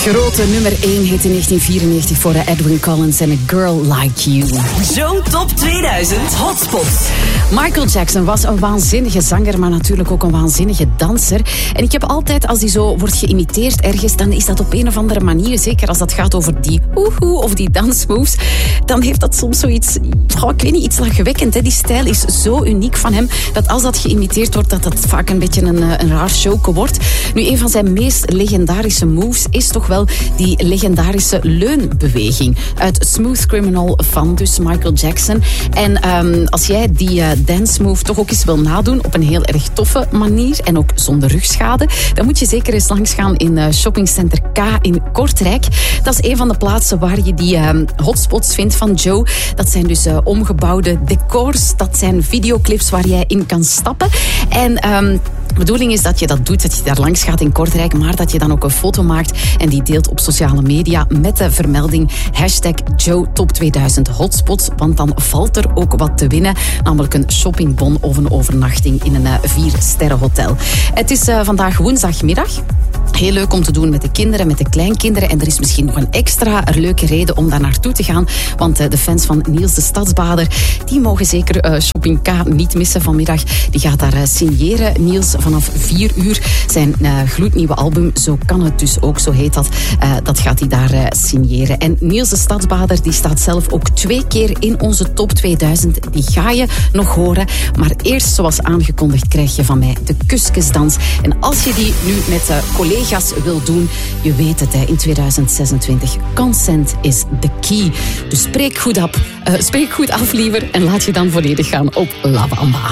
grote nummer 1 heet in 1994 voor Edwin Collins en A Girl Like You. Zo Top 2000 Hotspots. Michael Jackson was een waanzinnige zanger, maar natuurlijk ook een waanzinnige danser. En ik heb altijd, als hij zo wordt geïmiteerd ergens, dan is dat op een of andere manier, zeker als dat gaat over die oehoe of die dansmoves, dan heeft dat soms zoiets, ik weet niet, iets lachwekkend. Hè? Die stijl is zo uniek van hem, dat als dat geïmiteerd wordt, dat vaak een beetje een raar showke wordt. Nu, een van zijn meest legendarische moves is toch wel die legendarische leunbeweging uit Smooth Criminal van dus Michael Jackson. En als jij die dance move toch ook eens wil nadoen op een heel erg toffe manier en ook zonder rugschade, dan moet je zeker eens langs gaan in shoppingcenter K in Kortrijk. Dat is een van de plaatsen waar je die hotspots vindt van Joe. Dat zijn dus omgebouwde decors, dat zijn videoclips waar jij in kan stappen. En de bedoeling is dat je dat doet, dat je daar langs gaat in Kortrijk, maar dat je dan ook een foto maakt en die deelt op sociale media met de vermelding #Joe Top 2000 Hotspots, want dan valt er ook wat te winnen, namelijk een shoppingbon of een overnachting in een 4-sterren hotel. Het is vandaag woensdagmiddag. Heel leuk om te doen met de kinderen, met de kleinkinderen. En er is misschien nog een extra leuke reden om daar naartoe te gaan. Want de fans van Niels de Stadsbader, die mogen zeker Shopping K niet missen vanmiddag. Die gaat daar signeren, Niels, vanaf 4 uur. Zijn gloednieuwe album, Zo kan het dus ook, zo heet dat. Dat gaat hij daar signeren. En Niels de Stadsbader, die staat zelf ook 2 keer in onze top 2000. Die ga je nog horen. Maar eerst, zoals aangekondigd, krijg je van mij de kuskusdans. En als je die nu met collega's wil doen, je weet het, in 2026. Consent is the key. Dus spreek goed af, liever, en laat je dan volledig gaan op La Bamba.